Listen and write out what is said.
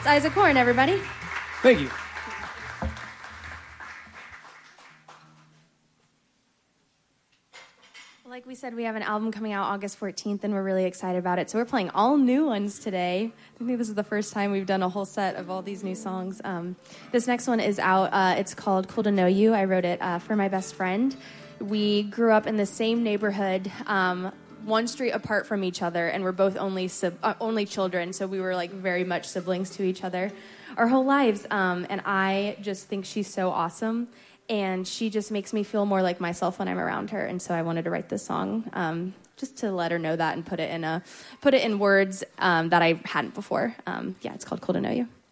That's Isaac Horn, everybody. Thank you. Like we said, we have an album coming out August 14th, and we're really excited about it. So we're playing all new ones today. I think this is the first time we've done a whole set of all these new songs. This next one is out. It's called Cool to Know You. I wrote it for my best friend. We grew up in the same neighborhood, one street apart from each other, and we're both only children, so we were like very much siblings to each other our whole lives. And I just think she's so awesome. And she just makes me feel more like myself when I'm around her. And so I wanted to write this song just to let her know that and put it in words that I hadn't before. It's called Cool to Know You.